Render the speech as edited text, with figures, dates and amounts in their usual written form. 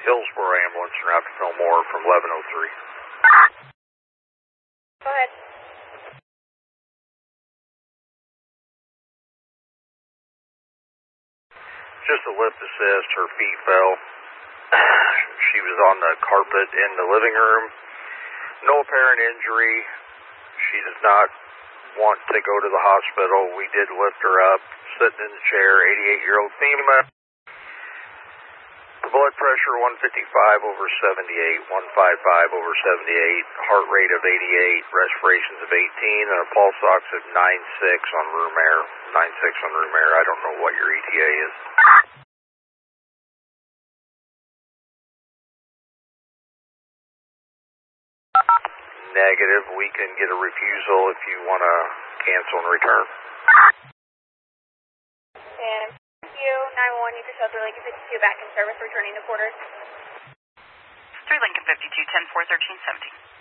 Hillsborough ambulance are out to Fillmore from 1103. Go ahead. Just a lift assist, her feet fell. She was on the carpet in the living room. No apparent injury. She does not want to go to the hospital. We did lift her up, sitting in the chair, 88-year-old female. Blood pressure 155 over 78, 155 over 78, heart rate of 88, respirations of 18, and a pulse ox of 96 on room air. 96 on room air. I don't know what your ETA is. Negative. We can get a refusal if you want to cancel and return. And you, 911, you can shelter Lincoln 52 back in service, returning to quarters. 3 Lincoln 52, 10-4, 13-17.